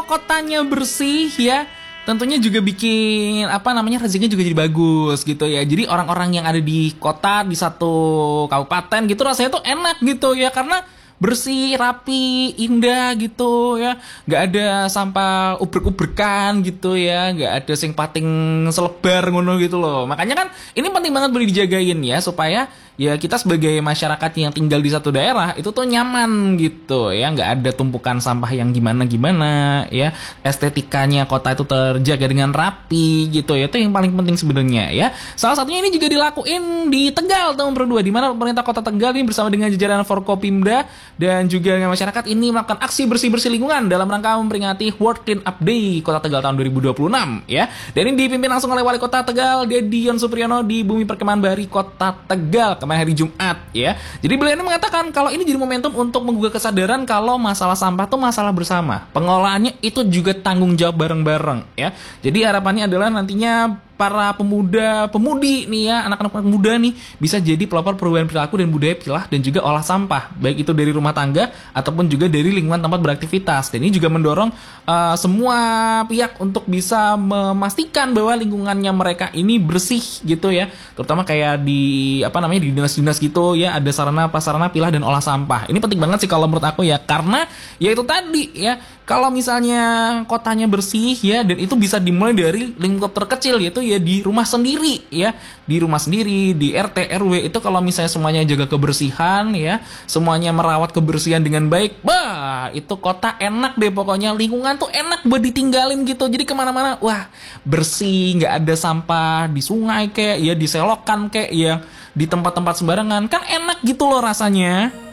kotanya bersih ya, tentunya juga bikin rezekinya juga jadi bagus gitu ya. Jadi orang-orang yang ada di kota di satu kabupaten gitu rasanya tuh enak gitu ya, karena bersih, rapi, indah gitu ya. Nggak ada sampah ubrek-ubrekan gitu ya, nggak ada sing pating selebar ngono gitu loh. Makanya kan ini penting banget boleh dijagain ya, supaya ya kita sebagai masyarakat yang tinggal di satu daerah itu tuh nyaman gitu ya, nggak ada tumpukan sampah yang gimana-gimana ya. Estetikanya kota itu terjaga dengan rapi gitu ya, itu yang paling penting sebenarnya ya. Salah satunya ini juga dilakuin di Tegal tahun berdua, di mana pemerintah kota Tegal ini bersama dengan jajaran Forkopimda dan juga dengan masyarakat ini melakukan aksi bersih-bersih lingkungan dalam rangka memperingati World Clean Up Day Kota Tegal tahun 2026 ya. Dan ini dipimpin langsung oleh Wali Kota Tegal Dedion Supriyono di Bumi Perkemahan Bahari Kota Tegal kemarin hari Jumat ya. Jadi beliau ini mengatakan kalau ini jadi momentum untuk menggugah kesadaran kalau masalah sampah itu masalah bersama. Pengolahannya itu juga tanggung jawab bareng-bareng ya. Jadi harapannya adalah nantinya para pemudi nih ya, anak-anak muda nih bisa jadi pelopor perubahan perilaku dan budaya pilah dan juga olah sampah, baik itu dari rumah tangga ataupun juga dari lingkungan tempat beraktivitas. Dan ini juga mendorong semua pihak untuk bisa memastikan bahwa lingkungannya mereka ini bersih gitu ya, terutama kayak di di dinas-dinas gitu ya, ada sarana prasarana pilah dan olah sampah. Ini penting banget sih kalau menurut aku ya, karena ya itu tadi ya, kalau misalnya kotanya bersih ya, dan itu bisa dimulai dari lingkup terkecil, yaitu ya di rumah sendiri ya, di rumah sendiri, di RT RW itu kalau misalnya semuanya jaga kebersihan ya, semuanya merawat kebersihan dengan baik, bah itu kota enak deh pokoknya, lingkungan tuh enak buat ditinggalin gitu. Jadi kemana-mana wah bersih, nggak ada sampah di sungai kayak ya, di selokan kayak ya, di tempat-tempat sembarangan, kan enak gitu loh rasanya.